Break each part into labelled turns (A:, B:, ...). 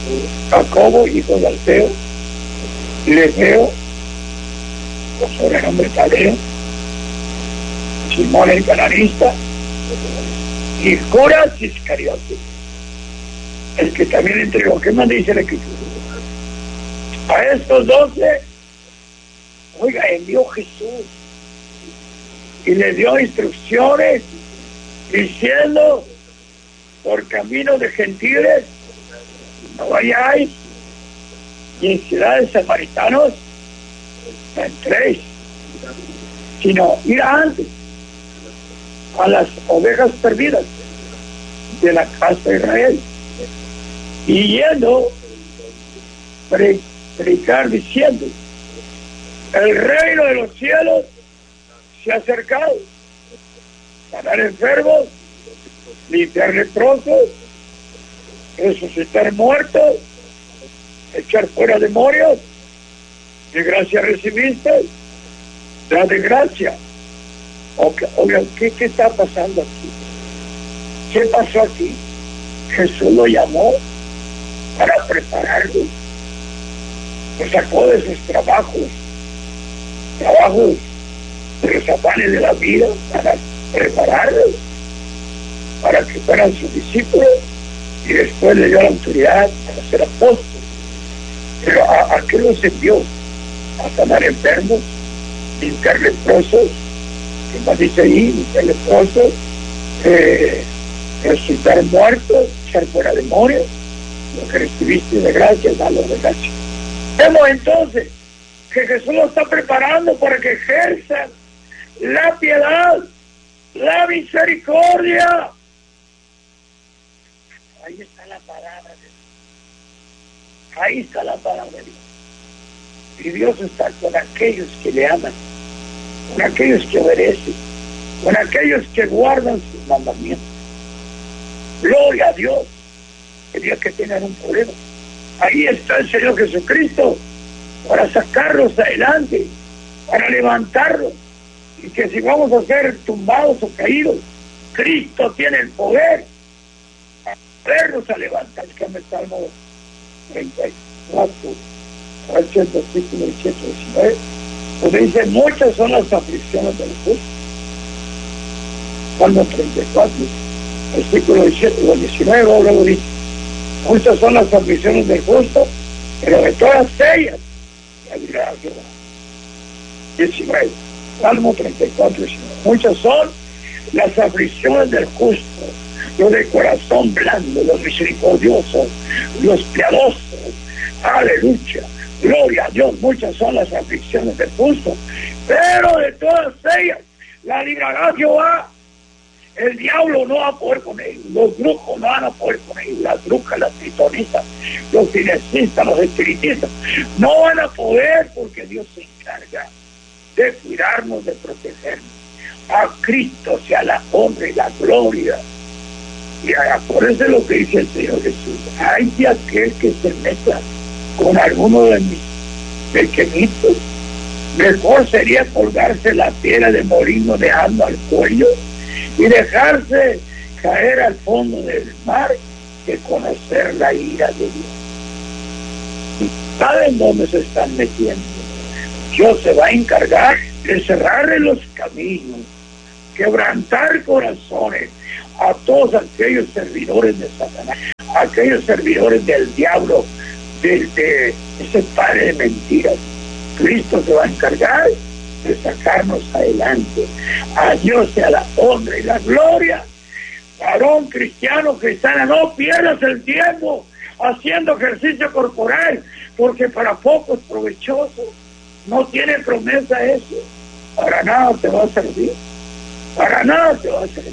A: Jacobo, hijo de Alfeo, Lefeo, con sobrenombre Tadeo, Simón el cananista, y Judas Iscariote, el que también entregó. ¿Qué más dice la Escritura? A estos 12, oiga, envió Jesús y le dio instrucciones diciendo: por camino de gentiles no vayáis, y en ciudades samaritanos no entréis, sino ir antes a las ovejas perdidas de la casa de Israel, y yendo predicar diciendo: el reino de los cielos se ha acercado. Sanar enfermos, limpiar leprosos, resucitar muertos, echar fuera demonios. De gracia recibiste, da de gracia. Oigan, ¿qué está pasando aquí? ¿Qué pasó aquí? Jesús lo llamó para prepararlo. Lo sacó de sus trabajos de los afanes de la vida, para prepararlos, para que fueran sus discípulos, y después le dio la autoridad para ser apóstoles. Pero ¿a qué los envió? A sanar enfermos, limpiar leprosos, ¿qué más dice ahí? Limpiar leprosos, resucitar muertos, echar fuera demonios. Lo que recibiste de gracia, dalo de gracia. Vemos entonces que Jesús lo está preparando para que ejerzan la piedad, la misericordia. Ahí está la palabra de Dios. Ahí está la palabra de Dios. Y Dios está con aquellos que le aman, con aquellos que obedecen, con aquellos que guardan sus mandamientos. Gloria a Dios. El día que tengan un problema, ahí está el Señor Jesucristo para sacarlos adelante, para levantarlos, y que si vamos a ser tumbados o caídos, Cristo tiene el poder para vernos a levantar. Es que me Salmo 34, el versículo 119, donde dice: muchas son las aflicciones del justo. Salmo 34, versículo 17 o 19, luego dice: muchas son las aflicciones del justo, pero de todas ellas la librará Jehová. 19, Salmo 34, 19. Muchas son las aflicciones del justo, los de corazón blando, los misericordiosos, los piadosos. Aleluya, gloria a Dios. Muchas son las aflicciones del justo, pero de todas ellas la librará Jehová. El diablo no va a poder con ellos, los brujos no van a poder con ellos, las brujas, las tritonistas, los cinesistas, los espiritistas, no van a poder, porque Dios se encarga de cuidarnos, de protegernos. A Cristo sea la honra y la gloria. Y por eso es lo que dice el Señor Jesús: hay de aquel que se meta con alguno de mis pequeñitos, mejor sería colgarse la piedra de molino dejando al cuello y dejarse caer al fondo del mar que conocer la ira de Dios. ¿Saben dónde se están metiendo? Dios se va a encargar de cerrarle los caminos, quebrantar corazones a todos aquellos servidores de Satanás, aquellos servidores del diablo, de ese padre de mentiras. Cristo se va a encargar de sacarnos adelante. A Dios sea la honra y la gloria. Varón cristiano, cristiana, no pierdas el tiempo haciendo ejercicio corporal, porque para poco es provechoso. No tiene promesa eso. Para nada te va a servir. Para nada te va a servir.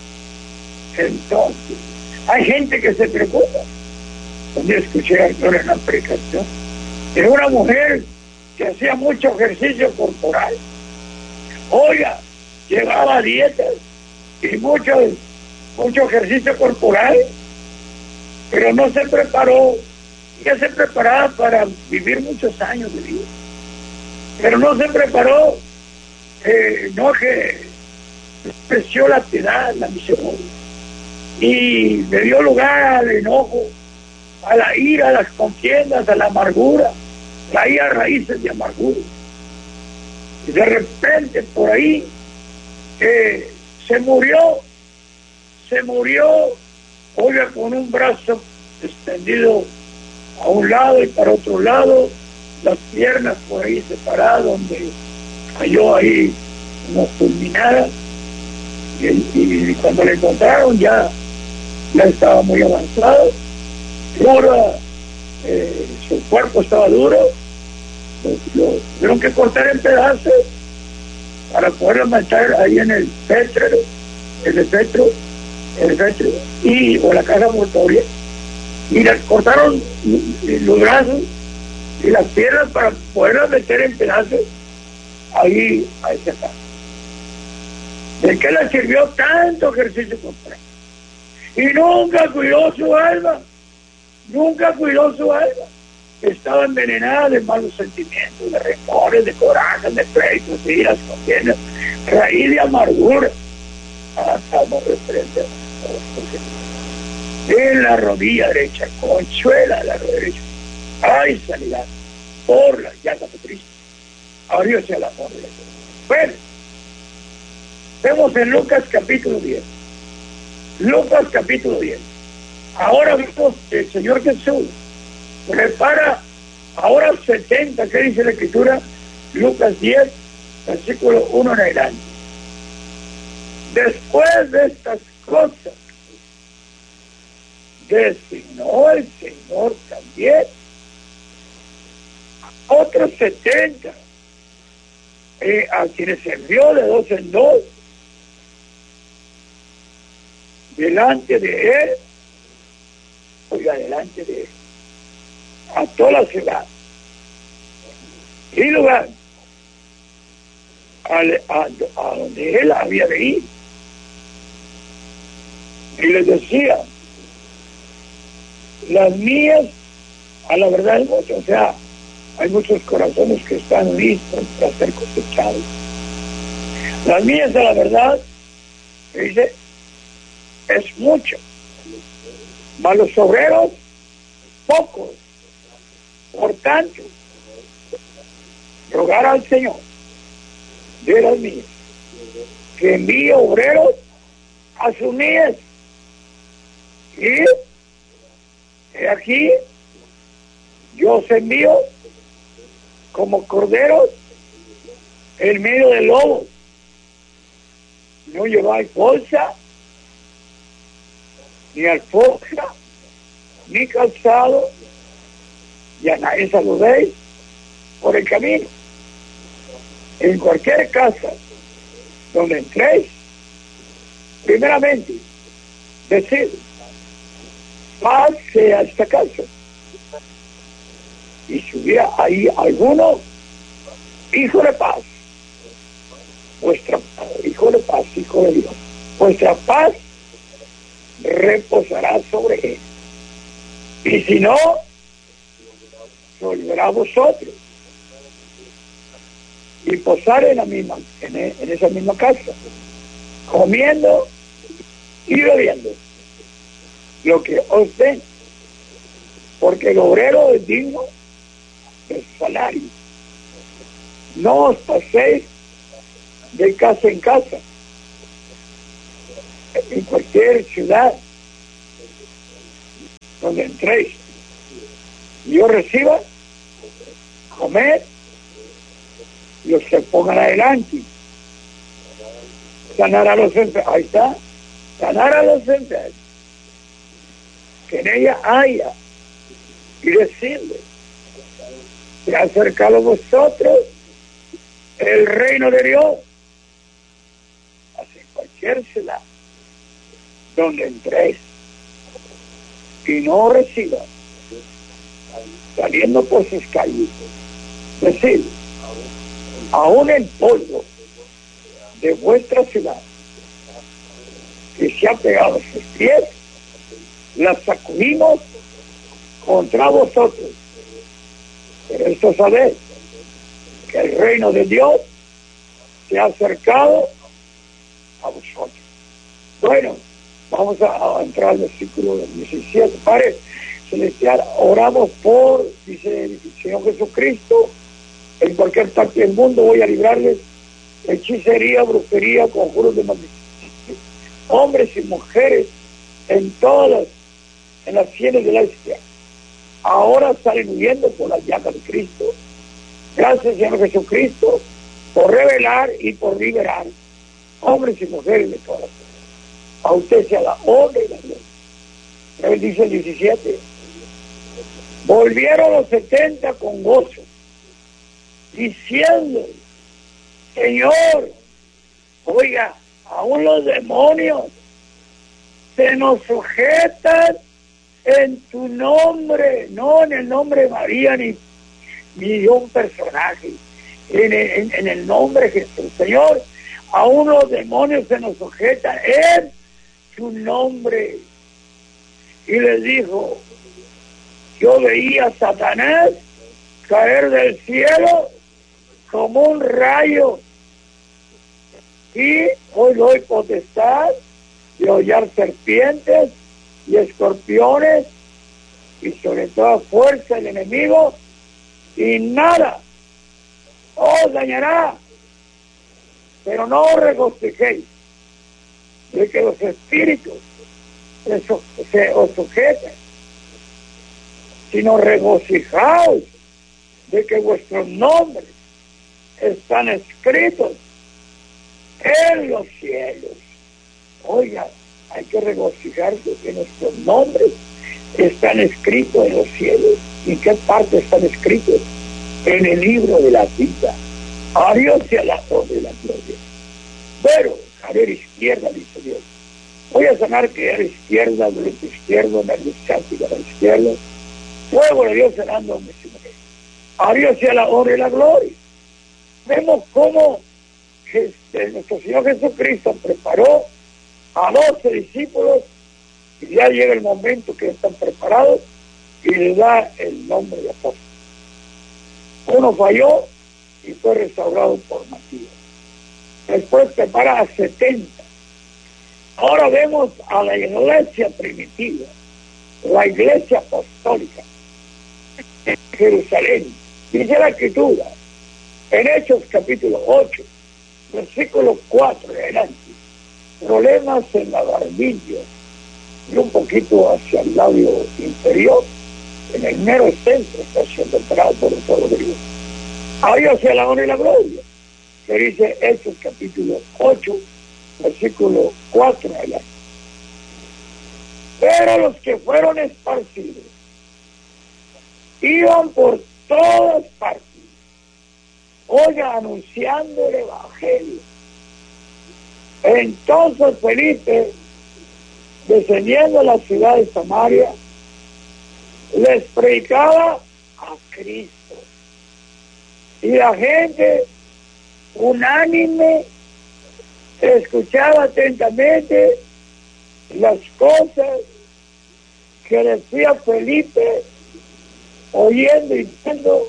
A: Entonces, hay gente que se preocupa. Un día escuché a en una predicación de una mujer que hacía mucho ejercicio corporal. Oiga, llevaba dietas y mucho ejercicio corporal, pero no se preparó. Ella se preparaba para vivir muchos años de vida, pero no se preparó, no, que creció la piedad, la misericordia, y le dio lugar al enojo, a la ira, a las contiendas, a la amargura, traía raíces de amargura. Y de repente por ahí se murió, oiga, con un brazo extendido a un lado y para otro lado, las piernas por ahí separadas, donde cayó ahí como fulminada, y cuando le encontraron ya estaba muy avanzado, ahora su cuerpo estaba duro, lo tuvieron que cortar en pedazos para poderlo meter ahí en el féretro, o la caja mortuoria, y le cortaron los brazos y las piernas para poderlas meter en pedazos ahí a esa casa. ¿De qué le sirvió tanto ejercicio contra? Y nunca cuidó su alma, estaba envenenada de malos sentimientos, de rencores, de corajes, de pleitos, de iras, contiendas, raíz de amargura. Estamos referente en la rodilla derecha, conchuela de la rodilla derecha, hay sanidad por la llaga de Cristo. Abrióse el amor de Dios. Bueno, vemos en Lucas capítulo 10. Ahora vemos que el Señor Jesús prepara ahora 70, ¿qué dice la Escritura? Lucas 10, versículo 1 en adelante. Después de estas cosas, designó el Señor también a otros 70, a quienes envió de 2 en 2, delante de él, a toda la ciudad y lugar a donde él había de ir, y les decía: las mías a la verdad es mucho, o sea, hay muchos corazones que están listos para ser cosechados. Las mías a la verdad, dice, es mucho, mas los obreros pocos. Por tanto, rogar al Señor de las mías que envíe obreros a sus mías. Y aquí yo os envío como corderos en medio del lobo. No lleváis bolsa, ni alforja, ni calzado, y a nadie saludéis por el camino. En cualquier casa donde entréis, primeramente, decid: paz sea esta casa. Y si hubiera ahí alguno, hijo de paz, hijo de Dios, vuestra paz reposará sobre él. Y si no, se volverá a vosotros y posar en esa misma casa, comiendo y bebiendo lo que os den, porque el obrero es digno de su salario. No os paséis de casa en casa. En cualquier ciudad donde entréis y os reciban, comed y os se pongan adelante. Sanar a los enfermos. Ahí está. Sanar a los enfermos. Que en ella haya. Y decirle: se ha acercado a vosotros el reino de Dios. Así en cualquier ciudad donde entréis y no reciban, saliendo por sus calles, decid: aún el polvo de vuestra ciudad que se ha pegado a sus pies, la sacudimos contra vosotros. Pero esto sabéis que el reino de Dios se ha acercado a vosotros. Bueno, vamos a entrar al versículo 17. Padre, celestial, oramos por, dice el Señor Jesucristo, en cualquier parte del mundo voy a librarles hechicería, brujería, conjuros de maldición, hombres y mujeres en las sienes de la bestia. Ahora salen huyendo por las llagas de Cristo. Gracias, Señor Jesucristo, por revelar y por liberar hombres y mujeres de todas las cosas. A usted sea la honra y la gloria. Él dice el 17. Volvieron los 70 con gozo, diciendo: Señor, oiga, aún los demonios se nos sujetan en tu nombre, no en el nombre de María ni de un personaje, en el nombre de Jesús. Señor, aún los demonios se nos sujetan en tu nombre. Y les dijo: yo veía a Satanás caer del cielo como un rayo, y hoy doy potestad de hollar serpientes y escorpiones y sobre toda fuerza del enemigo, y nada os dañará. Pero no os regocijéis de que los espíritus se os sujeten, sino regocijaos de que vuestros nombres están escritos en los cielos. Oiga, hay que regocijarse de que nuestros nombres están escritos en los cielos. ¿En qué parte están escritos? En el libro de la vida. A Dios sea la honra y la gloria. Pero, cadera izquierda, dice Dios. Voy a sanar cadera izquierda, glúteo izquierdo, nervio ciático a la izquierda. Fuego de Dios sanando hombres y mujeres. A Dios sea la honra y la gloria. Vemos cómo nuestro Señor Jesucristo preparó a 12 discípulos, y ya llega el momento que están preparados y le da el nombre de apóstol. Uno falló y fue restaurado por Matías. Después prepara a 70. Ahora vemos a la iglesia primitiva, la iglesia apostólica en Jerusalén. Dice la Escritura en Hechos capítulo 8, versículo 4 de adelante: problemas en la barbilla y un poquito hacia el labio inferior, en el mero centro, está siendo entrado por el fuego de Dios. A Dios sea la honra y la gloria. Que dice Hechos capítulo 8, versículo 4 de adelante. Pero los que fueron esparcidos iban por todas partes, oiga, anunciando el evangelio. Entonces Felipe, descendiendo a la ciudad de Samaria, les predicaba a Cristo. Y la gente, unánime, escuchaba atentamente las cosas que decía Felipe, oyendo y viendo